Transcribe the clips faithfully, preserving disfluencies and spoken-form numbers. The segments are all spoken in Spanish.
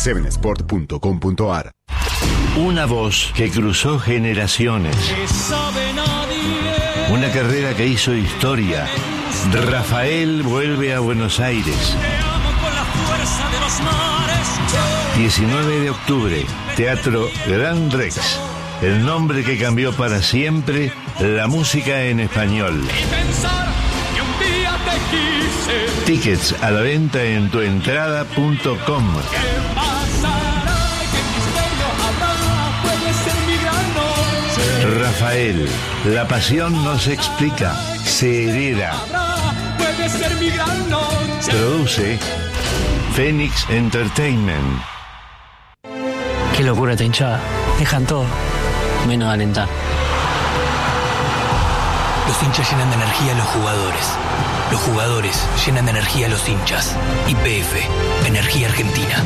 seven sport punto com punto a r. Una voz que cruzó generaciones. Una carrera que hizo historia. Rafael vuelve a Buenos Aires. diecinueve de octubre, Teatro Gran Rex. El nombre que cambió para siempre la música en español. Tickets a la venta en tuentrada punto com. Rafael, la pasión no se explica, se hereda. Produce Phoenix Entertainment. Qué locura esta hinchada. Dejan todo, menos alentar. Los hinchas llenan de energía a los jugadores. Los jugadores llenan de energía a los hinchas. Y P F, Energía Argentina.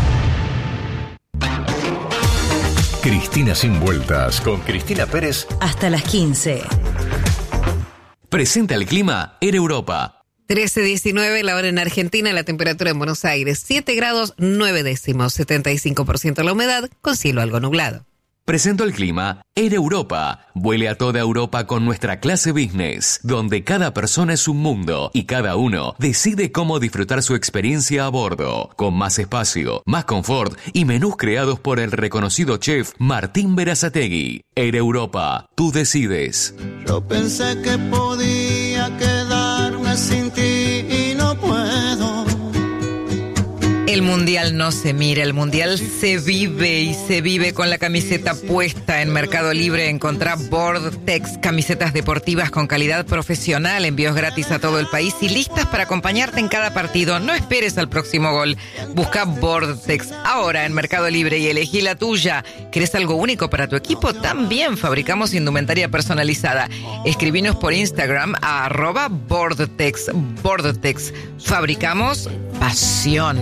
Cristina Sin Vueltas con Cristina Pérez. Hasta las quince. Presenta el clima Air Europa. trece diecinueve la hora en Argentina, la temperatura en Buenos Aires, siete grados nueve décimos, setenta y cinco por ciento la humedad, con cielo algo nublado. Presento el clima Air Europa. Vuele a toda Europa con nuestra clase business, donde cada persona es un mundo y cada uno decide cómo disfrutar su experiencia a bordo, con más espacio, más confort y menús creados por el reconocido chef Martín Berazategui. Air Europa, tú decides. Yo pensé que podía quedarme sin ti y no puedo. El Mundial no se mira, el Mundial se vive y se vive con la camiseta puesta. En Mercado Libre encontrá Vortex, camisetas deportivas con calidad profesional, envíos gratis a todo el país y listas para acompañarte en cada partido. No esperes al próximo gol. Busca Vortex ahora en Mercado Libre y elegí la tuya. ¿Querés algo único para tu equipo? También fabricamos indumentaria personalizada. Escribinos por Instagram a arroba Vortex. Vortex. Fabricamos pasión.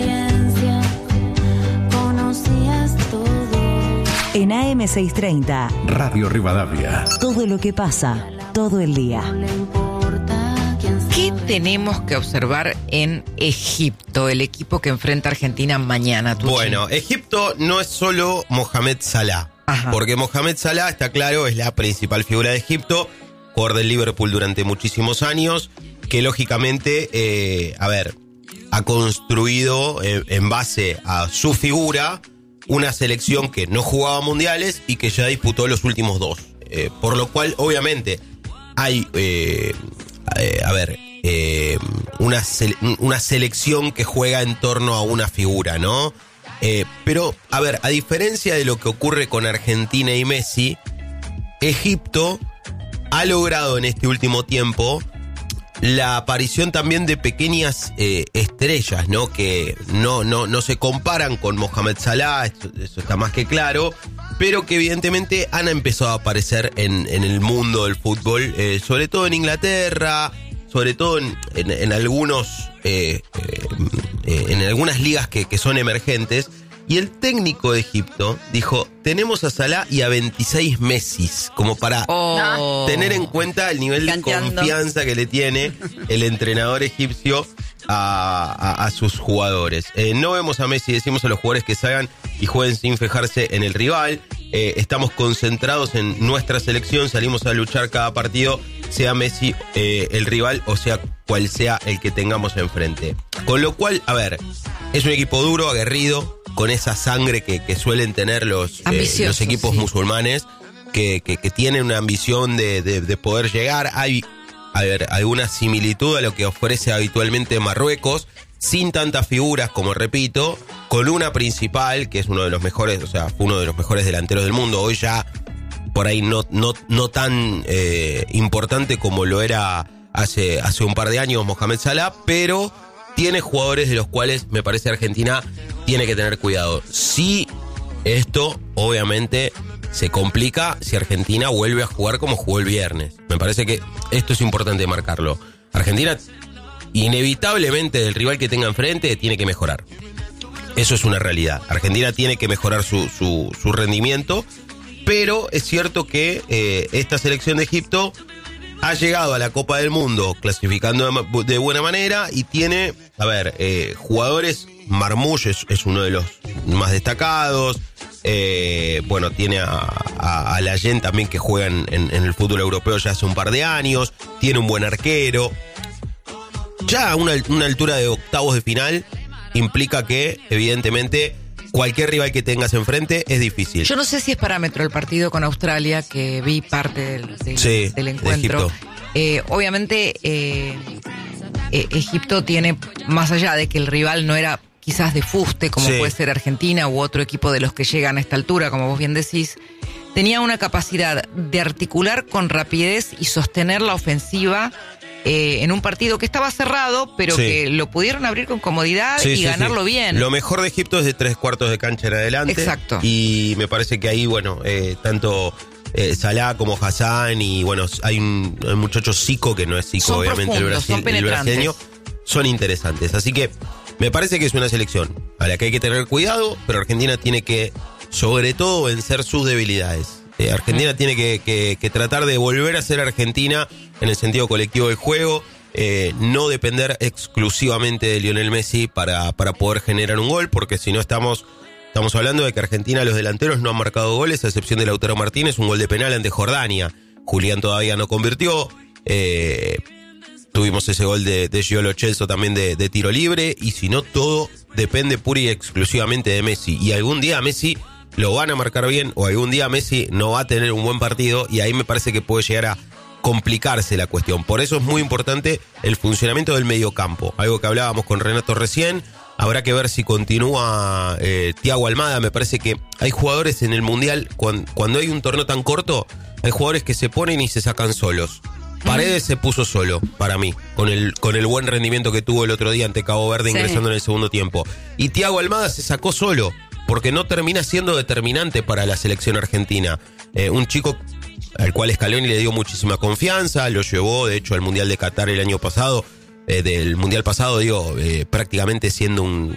En A M seiscientos treinta, Radio Rivadavia. Todo lo que pasa, todo el día. ¿Qué tenemos que observar en Egipto, el equipo que enfrenta a Argentina mañana? Tucci? Bueno, Egipto no es solo Mohamed Salah. Ajá. Porque Mohamed Salah, está claro, es la principal figura de Egipto, jugador del Liverpool durante muchísimos años, que lógicamente, eh, a ver, ha construido eh, en base a su figura una selección que no jugaba mundiales y que ya disputó los últimos dos. Eh, por lo cual, obviamente, hay, eh, eh, a ver, eh, una, se- una selección que juega en torno a una figura, ¿no? Eh, pero, a ver, a diferencia de lo que ocurre con Argentina y Messi, Egipto ha logrado en este último tiempo la aparición también de pequeñas eh, estrellas, ¿no? Que no, no, no se comparan con Mohamed Salah, eso, eso está más que claro, pero que evidentemente han empezado a aparecer en, en el mundo del fútbol, eh, sobre todo en Inglaterra, sobre todo en, en, en algunos, eh, eh, eh, en algunas ligas que, que son emergentes. Y el técnico de Egipto dijo, tenemos a Salah y a veintiséis Messis, como para oh. tener en cuenta el nivel Canteando. de confianza que le tiene el entrenador egipcio a, a, a sus jugadores. Eh, no vemos a Messi, decimos a los jugadores que salgan y jueguen sin fijarse en el rival. Eh, estamos concentrados en nuestra selección, salimos a luchar cada partido, sea Messi eh, el rival o sea cual sea el que tengamos enfrente. Con lo cual, a ver, es un equipo duro, aguerrido, con esa sangre que, que suelen tener los, eh, los equipos sí. musulmanes, que, que, que tienen una ambición de, de, de poder llegar. Hay, a ver, alguna similitud a lo que ofrece habitualmente Marruecos, sin tantas figuras, como repito, con una principal, que es uno de los mejores, o sea, fue uno de los mejores delanteros del mundo. Hoy ya, por ahí, no, no, no tan eh, importante como lo era hace, hace un par de años Mohamed Salah, pero tiene jugadores de los cuales me parece Argentina tiene que tener cuidado. Si esto, obviamente, se complica si Argentina vuelve a jugar como jugó el viernes. Me parece que esto es importante marcarlo. Argentina, inevitablemente, del rival que tenga enfrente, tiene que mejorar. Eso es una realidad. Argentina tiene que mejorar su, su, su rendimiento, pero es cierto que eh, esta selección de Egipto ha llegado a la Copa del Mundo clasificando de, de buena manera y tiene, a ver, eh, jugadores. Marmoush es, es uno de los más destacados. Eh, bueno, tiene a, a, a Layen también, que juega en, en, en el fútbol europeo ya hace un par de años. Tiene un buen arquero. Ya a una, una altura de octavos de final implica que, evidentemente, cualquier rival que tengas enfrente es difícil. Yo no sé si es parámetro el partido con Australia, que vi parte del, del, sí, del encuentro. de eh, obviamente, eh, eh, Egipto tiene, más allá de que el rival no era quizás de fuste, como sí. puede ser Argentina u otro equipo de los que llegan a esta altura, como vos bien decís, tenía una capacidad de articular con rapidez y sostener la ofensiva eh, en un partido que estaba cerrado, pero sí. que lo pudieron abrir con comodidad sí, y sí, ganarlo sí. bien. Lo mejor de Egipto es de tres cuartos de cancha en adelante. Exacto. Y me parece que ahí, bueno, eh, tanto eh, Salah como Hassan y, bueno, hay un, un muchacho Zico, que no es Zico, son obviamente, el, Brasil, el brasileño, son interesantes. Así que me parece que es una selección a la que hay que tener cuidado, pero Argentina tiene que, sobre todo, vencer sus debilidades. Eh, Argentina tiene que, que, que tratar de volver a ser Argentina en el sentido colectivo del juego, eh, no depender exclusivamente de Lionel Messi para, para poder generar un gol, porque si no estamos, estamos hablando de que Argentina, los delanteros no han marcado goles, a excepción de Lautaro Martínez, un gol de penal ante Jordania. Julián todavía no convirtió, eh... Tuvimos ese gol de, de Gio Lo Celso también de, de tiro libre, y si no, todo depende pura y exclusivamente de Messi. Y algún día Messi lo van a marcar bien, o algún día Messi no va a tener un buen partido, y ahí me parece que puede llegar a complicarse la cuestión. Por eso es muy importante el funcionamiento del mediocampo, algo que hablábamos con Renato recién. Habrá que ver si continúa eh, Thiago Almada. Me parece que hay jugadores en el Mundial, cuando, cuando hay un torneo tan corto, hay jugadores que se ponen y se sacan solos. Paredes se puso solo, para mí, con el con el buen rendimiento que tuvo el otro día ante Cabo Verde, sí. ingresando en el segundo tiempo. Y Thiago Almada se sacó solo, porque no termina siendo determinante para la selección argentina. Eh, un chico al cual Scaloni le dio muchísima confianza, lo llevó, de hecho, al Mundial de Qatar el año pasado, eh, del Mundial pasado, digo, eh, prácticamente siendo un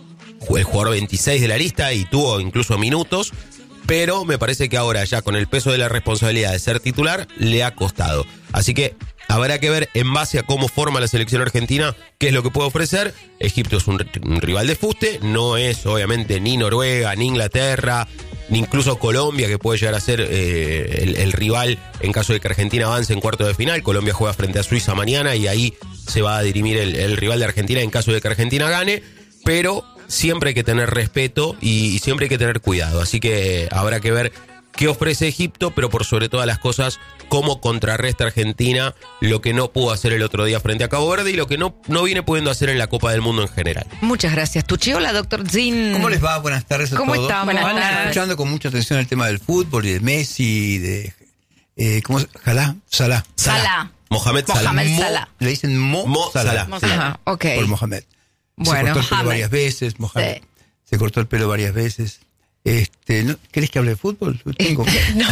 el jugador veintiséis de la lista, y tuvo incluso minutos. Pero me parece que ahora, ya con el peso de la responsabilidad de ser titular, le ha costado. Así que habrá que ver, en base a cómo forma la selección argentina, qué es lo que puede ofrecer. Egipto es un, un rival de fuste, no es obviamente ni Noruega, ni Inglaterra, ni incluso Colombia, que puede llegar a ser eh, el, el rival en caso de que Argentina avance en cuartos de final. Colombia juega frente a Suiza mañana, y ahí se va a dirimir el, el rival de Argentina en caso de que Argentina gane. Pero siempre hay que tener respeto y, y siempre hay que tener cuidado. Así que habrá que ver qué ofrece Egipto, pero por sobre todas las cosas, cómo contrarresta Argentina lo que no pudo hacer el otro día frente a Cabo Verde y lo que no, no viene pudiendo hacer en la Copa del Mundo en general. Muchas gracias, Tucci. Hola, doctor Zin. ¿Cómo les va? Buenas tardes a ¿Cómo todos. están? Buenas Buenas tardes. Escuchando con mucha atención el tema del fútbol y de Messi, de... Eh, ¿Cómo se llama? Salah. Salah. Mohamed Salah. Mohamed Mo, Salah. Le dicen Mo, Mo Salah. Salah. Sí. Ajá, ok. Por Mohamed. Bueno, se cortó el pelo Mohamed. varias veces, Mohamed. Sí. Se cortó el pelo varias veces. Este, ¿no? ¿Querés que hable de fútbol? Tengo. No,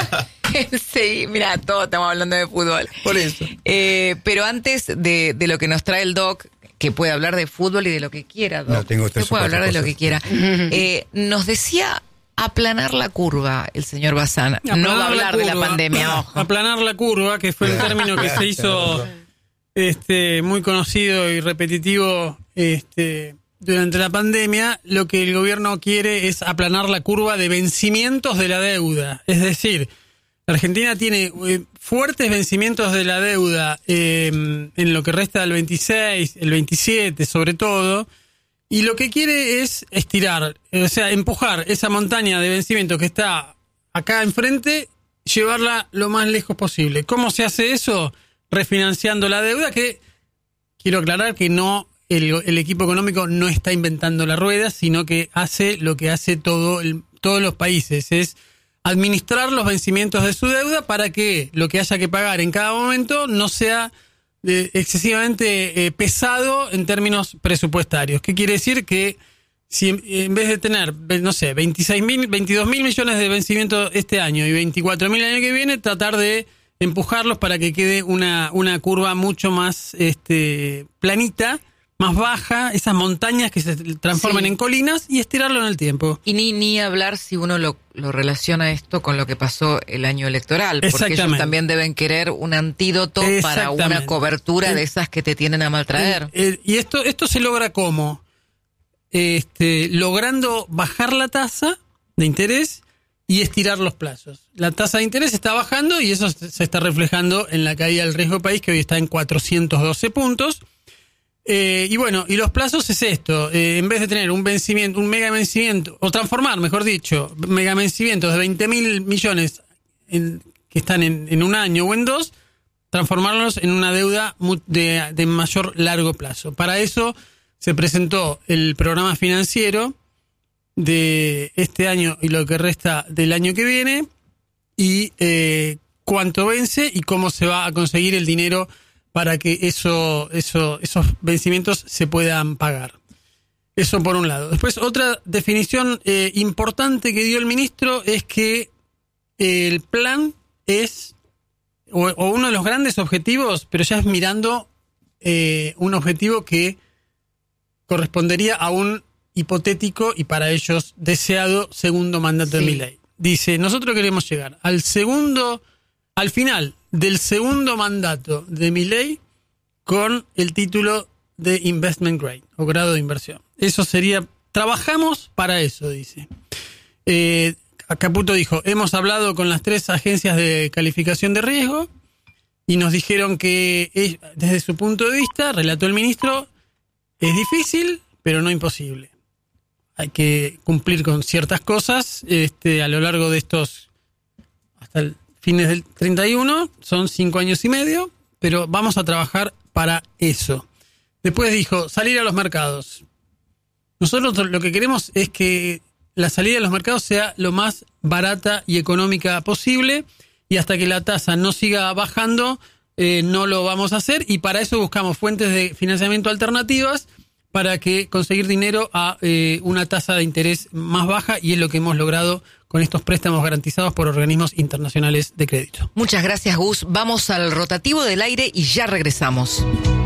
sí, mira, todos estamos hablando de fútbol. Por eso. Eh, pero antes de, de lo que nos trae el doc, que puede hablar de fútbol y de lo que quiera, doc. No, tengo tres que puede o cuatro hablar de lo cosas. que quiera. Eh, nos decía aplanar la curva el señor Bazán. No va a hablar de la pandemia, ojo. Aplanar la curva, que fue el término que se hizo este muy conocido y repetitivo este durante la pandemia. Lo que el gobierno quiere es aplanar la curva de vencimientos de la deuda. Es decir, la Argentina tiene eh, fuertes vencimientos de la deuda eh, en lo que resta del veintiséis, el veintisiete sobre todo, y lo que quiere es estirar, o sea, empujar esa montaña de vencimientos que está acá enfrente, llevarla lo más lejos posible. ¿Cómo se hace eso? Refinanciando la deuda, que quiero aclarar que no el, el equipo económico no está inventando la rueda, sino que hace lo que hace todo el, todos los países, es administrar los vencimientos de su deuda para que lo que haya que pagar en cada momento no sea eh, excesivamente eh, pesado en términos presupuestarios. ¿Qué quiere decir? Que si en, en vez de tener, no sé, veintiséis mil, veintidós mil millones de vencimiento este año y veinticuatro mil el año que viene, tratar de empujarlos para que quede una, una curva mucho más este, planita, más baja, esas montañas que se transforman sí. en colinas, y estirarlo en el tiempo. Y ni, ni hablar si uno lo, lo relaciona esto con lo que pasó el año electoral, porque ellos también deben querer un antídoto para una cobertura de esas que te tienen a maltraer. Eh, eh, y esto, esto se logra ¿cómo? este, logrando bajar la tasa de interés y estirar los plazos. La tasa de interés está bajando y eso se está reflejando en la caída del riesgo país, que hoy está en cuatrocientos doce puntos. Eh, y bueno, y los plazos es esto, eh, en vez de tener un vencimiento, un mega vencimiento, o transformar, mejor dicho, mega vencimientos de veinte mil millones en, que están en, en un año o en dos, transformarlos en una deuda de, de mayor largo plazo. Para eso se presentó el programa financiero de este año y lo que resta del año que viene, y eh, cuánto vence y cómo se va a conseguir el dinero para que eso, eso, esos vencimientos se puedan pagar. Eso por un lado. Después, otra definición eh, importante que dio el ministro es que el plan es, o, o uno de los grandes objetivos, pero ya es mirando eh, un objetivo que correspondería a un hipotético y para ellos deseado segundo mandato sí. de Milei. Dice, nosotros queremos llegar al segundo, al final del segundo mandato de Milei con el título de Investment Grade o grado de inversión. Eso sería, trabajamos para eso, dice. Eh, Caputo dijo, hemos hablado con las tres agencias de calificación de riesgo y nos dijeron que desde su punto de vista, relató el ministro, es difícil, pero no imposible. Hay que cumplir con ciertas cosas este, a lo largo de estos, hasta el fines del treinta y uno, son cinco años y medio, pero vamos a trabajar para eso. Después dijo, salir a los mercados. Nosotros lo que queremos es que la salida a los mercados sea lo más barata y económica posible, y hasta que la tasa no siga bajando, eh, no lo vamos a hacer, y para eso buscamos fuentes de financiamiento alternativas para que conseguir dinero a eh, una tasa de interés más baja, y es lo que hemos logrado con estos préstamos garantizados por organismos internacionales de crédito. Muchas gracias, Gus. Vamos al rotativo del aire y ya regresamos.